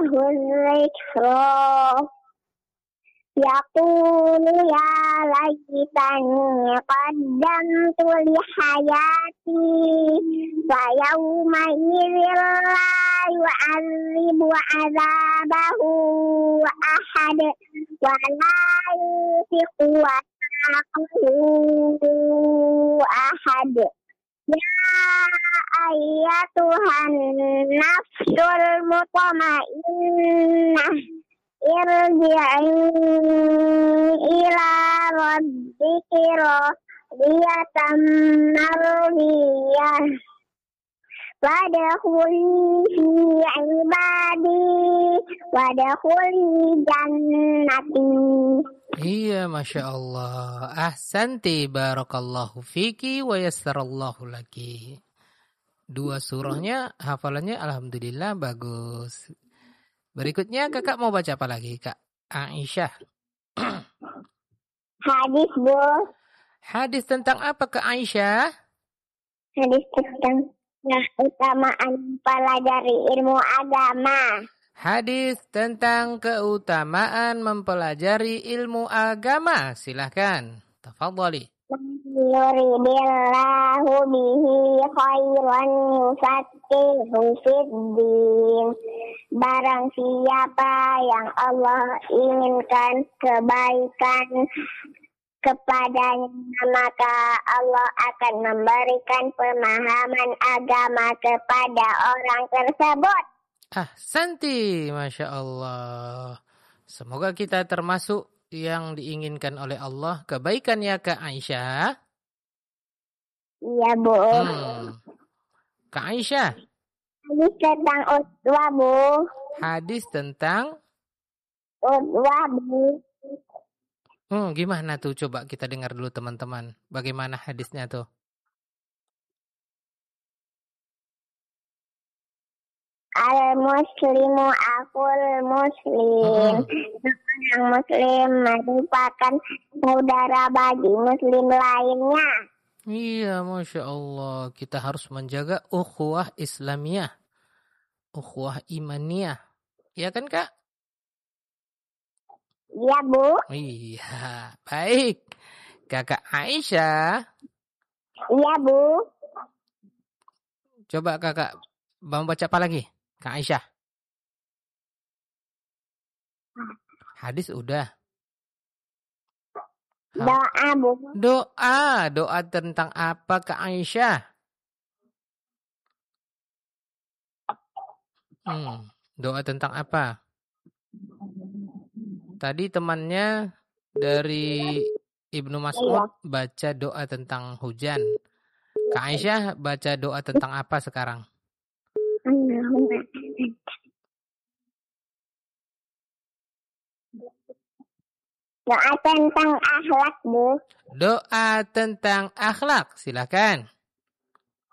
الذكرى يقول يا ليتني قدمت لحياتي فيومئذ لا يعذب عذابه أحد ولا يوثق وثاقه أحد يا أيتها النفس المطمئنة ارجعي إلى ربك راضية مرضية وادخلي في عبادي وادخلي جنتي. Iya, Masya Allah. Ahsanti barakallahu fiki wa yassarallahu laki. Dua surahnya hafalannya alhamdulillah bagus. Berikutnya kakak mau baca apa lagi, Kak Aisyah? Hadis, Bu. Hadis tentang apa, Kak Aisyah? Hadis tentang keutamaan pelajari ilmu agama. Hadis tentang keutamaan mempelajari ilmu agama. Silahkan. Tafadhali. Yuridillahu bihi khairan yufaqihu fiddin. Barang siapa yang Allah inginkan kebaikan kepadanya, maka Allah akan memberikan pemahaman agama kepada orang tersebut. Ahsanti, Masya Allah. Semoga kita termasuk yang diinginkan oleh Allah. Kebaikan ya, Kak Aisyah? Iya, Bu. Kak Aisyah? Hadis tentang Utbah, Bu. Hadis tentang? Utbah, Bu. Gimana tuh? Coba kita dengar dulu teman-teman. Bagaimana hadisnya tuh? Al-muslimu akul muslim. Yang muslim merupakan saudara bagi muslim lainnya. Iya, Masya Allah. Kita harus menjaga ukhuwah Islamiyah. Ukhuwah imaniyah. Iya kan, Kak? Iya, Bu. Iya, baik. Kakak Aisyah. Iya, Bu. Coba kakak mau baca apa lagi? Kak Aisyah. Hadis udah. Doa, Bu. Doa tentang apa, Kak Aisyah? Doa tentang apa? Tadi temannya dari Ibnu Mas'ud baca doa tentang hujan. Kak Aisyah baca doa tentang apa sekarang? Doa tentang akhlak, Bu. Doa tentang akhlak, silakan.